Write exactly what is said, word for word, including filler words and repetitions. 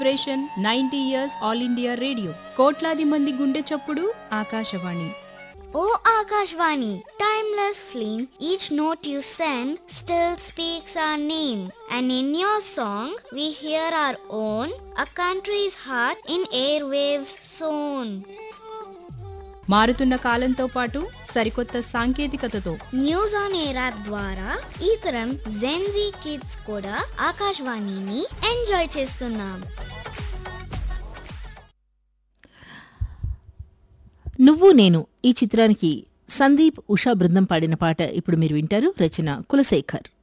Inspiration ninety years all India radio, కోట్లాది మంది గుండె చప్పుడు Akashvani. Oh Akashvani, timeless flame, each note you send still speaks our name. And in your song, we hear our own, a country's heart in airwaves sown. మారుతున్న కాలంతో పాటు సరికొత్త సాంకేతికతతో news on air app ద్వారా ఈ తరం జెన్జీ కిడ్స్ కూడా ఆకాశవాణిని enjoy చేస్తున్నాం. నువ్వు నేను ఈ చిత్రానికి సందీప్ ఉషా బృందం పాడిన పాట ఇప్పుడు మీరు వింటారు. రచన కులశేఖర్.